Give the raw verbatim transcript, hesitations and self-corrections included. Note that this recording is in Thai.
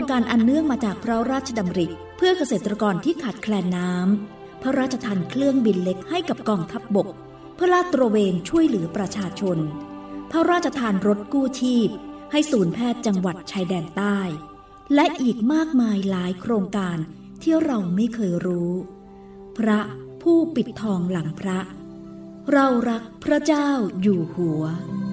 การอันเนื่องมาจากพระราชดำริเพื่อเกษตรกรที่ขาดแคลนน้ำพระราชทานเครื่องบินเล็กให้กับกองทัพบกเพื่อลาดตระเวนช่วยเหลือประชาชนพระราชทานรถกู้ชีพให้ศูนย์แพทย์จังหวัดชายแดนใต้และอีกมากมายหลายโครงการที่เราไม่เคยรู้พระผู้ปิดทองหลังพระเรารักพระเจ้าอยู่หัว